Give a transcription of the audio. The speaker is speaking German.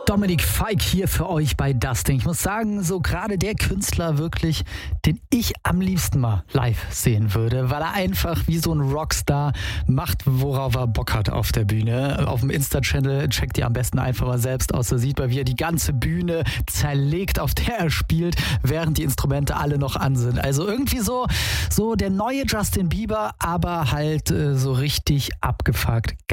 Dominik Fike hier für euch bei Dustin. Ich muss sagen, so gerade der Künstler wirklich, den ich am liebsten mal live sehen würde, weil er einfach wie so ein Rockstar macht, worauf er Bock hat auf der Bühne. Auf dem Insta-Channel checkt ihr am besten einfach mal selbst aus. Da sieht man, wie er die ganze Bühne zerlegt, auf der er spielt, während die Instrumente alle noch an sind. Also irgendwie so der neue Justin Bieber, aber halt so richtig abgefuckt.